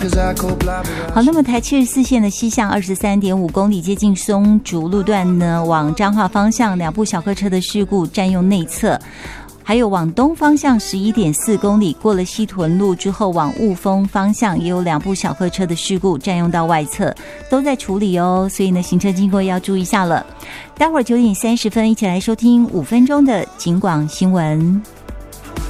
好，那么台74线的西向23.5公里，接近松竹路段呢，往彰化方向2部小客车的事故占用内侧。还有往东方向11.4公里，过了西屯路之后往雾峰方向也有2部小客车的事故占用到外侧，都在处理哦，所以呢行车经过要注意一下了。待会儿9点30分一起来收听5分钟的警广新闻。